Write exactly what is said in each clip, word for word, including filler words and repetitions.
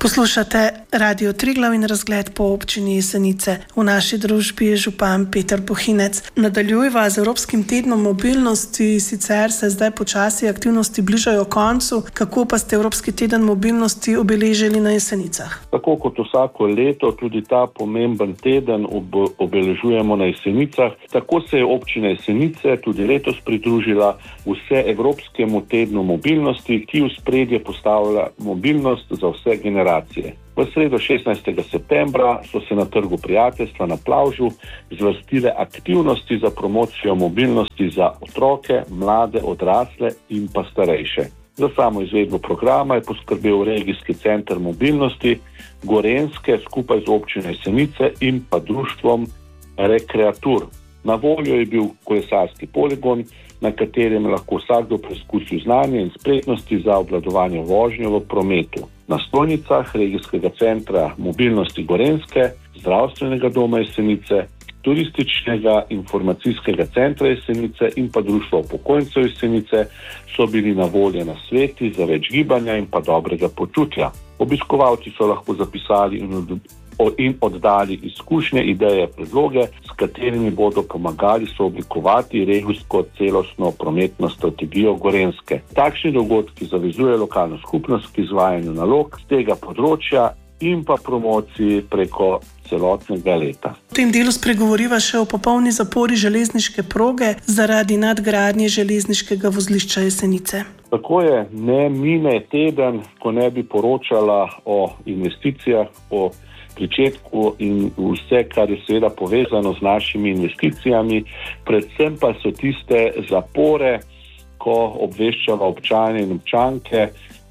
Poslušate Radio Triglav in razgled po občini Jesenice. V naši družbi je župan Peter Bohinec. Nadaljujeva z Evropskim tednom mobilnosti, sicer se zdaj počasi aktivnosti bližajo koncu. Kako pa ste Evropski teden mobilnosti obeležili na Jesenicah? Tako kot vsako leto, tudi ta pomemben teden ob, obeležujemo na Jesenicah. Tako se je občina Jesenice tudi letos pridružila vse Evropskemu tednu mobilnosti, ki v spredje postavlja mobilnost za vse generacije. V sredo šestnajstega septembra so se na Trgu prijateljstva na Plavžu zvrstile aktivnosti za promocijo mobilnosti za otroke, mlade, odrasle in pa starejše. Za samo izvedbo programa je poskrbel Regijski center mobilnosti Gorenjske skupaj z občino Jesenice in pa društvom Rekreatur. Na voljo je bil kolesarski poligon, na katerem lahko vsakdo preizkusil znanje in spretnosti za obvladovanje vožnje v prometu. Na stojnicah Regijskega centra mobilnosti Gorenjske, Zdravstvenega doma Jesenice, Turističnega informacijskega centra Jesenice in pa Društva upokojencev Jesenice so bili na voljo nasveti za več gibanja in pa dobrega počutja. Obiskovalci so lahko zapisali in od in oddali izkušnje, ideje, predloge, s katerimi bodo pomagali sooblikovati regijsko celostno prometno strategijo Gorenjske. Takšni dogodki zavezujejo lokalno skupnost k izvajanju nalog z tega področja in pa promociji preko celotnega leta. V tem delu spregovoriva še o popolni zapori železniške proge zaradi nadgradnje železniškega vozlišča Jesenice. Tako je, ne mine teden, ko ne bi poročala o investicijah, o pričetku in vse, kar je seveda povezano z našimi investicijami, predvsem pa so tiste zapore, ko obveščava občane in občanke,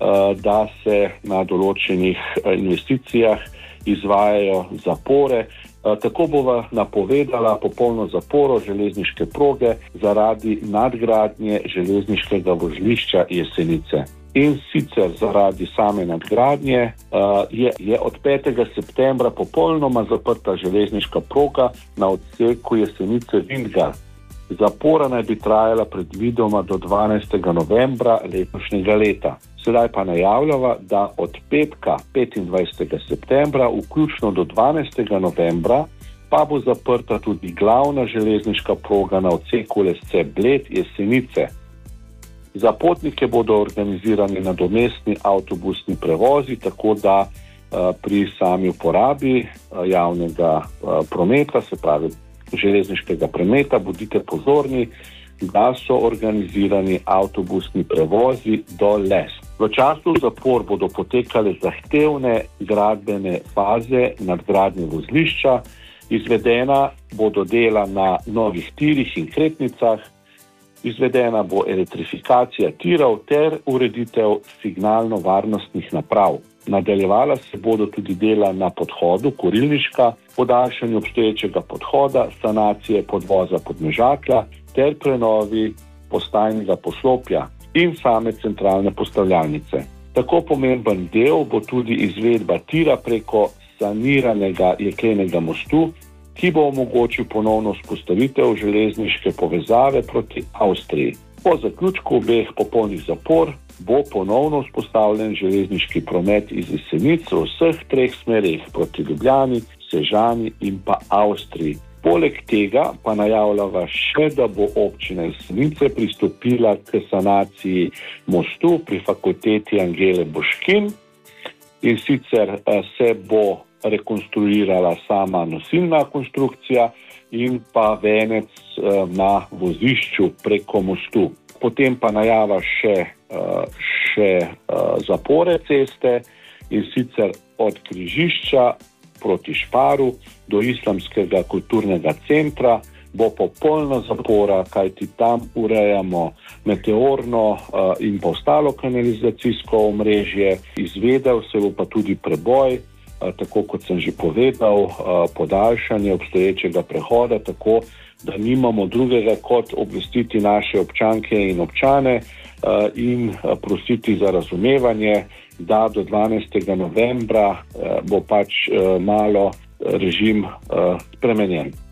da se na določenih investicijah izvajajo zapore. Tako bova napovedala popolno zaporo železniške proge zaradi nadgradnje železniškega vozlišča Jesenice. In sicer zaradi same nadgradnje uh, je, je od petega septembra popolnoma zaprta železniška proga na odseku Jesenice-Vintgar. Zapora naj bi trajala predvidoma do dvanajstega novembra letošnjega leta. Sedaj pa najavljava, da od petka petindvajsetega septembra vključno do dvanajstega novembra pa bo zaprta tudi glavna železniška proga na odseku Lesce-Bled Jesenice. Za potnike bodo organizirani nadomestni avtobusni prevozi, tako da uh, pri sami uporabi uh, javnega uh, prometa, se pravi železniškega prometa, bodite pozorni, da so organizirani avtobusni prevozi do Les. V času zapor bodo potekale zahtevne gradbene faze nadgradnje vozlišča, izvedena bodo dela na novih tirih in kretnicah, izvedena bo elektrifikacija tirov ter ureditev signalno-varnostnih naprav. Nadaljevala se bodo tudi dela na podhodu Kurilniška, podaljšanje obstoječega podhoda, sanacije podvoza Podmežakla ter prenovi postajnega poslopja in same centralne postavljalnice. Tako pomemben del bo tudi izvedba tira preko saniranega jeklenega mostu, ki bo omogočil ponovno vzpostavitev železniške povezave proti Avstriji. Po zaključku obeh popolnih zapor bo ponovno vzpostavljen železniški promet iz Jesenic v vseh treh smereh proti Ljubljani, Sežani in pa Avstriji. Poleg tega pa najavljava še, da bo občina Jesenice pristopila k sanaciji mostu pri fakulteti Angele Boškin in sicer se bo rekonstruirala sama nosilna konstrukcija in pa venec na vozišču preko mostu. Potem pa najava še, še zapore ceste in sicer od križišča proti Šparu do Islamskega kulturnega centra bo popolna zapora, kajti tam urejamo meteorno in pa ostalo kanalizacijsko omrežje. Izvedel se bo pa tudi preboj, tako kot sem že povedal, podaljšanje obstoječega prehoda, tako da nimamo drugega kot obvestiti naše občanke in občane in prositi za razumevanje, da do dvanajstega novembra bo pač malo režim spremenjen.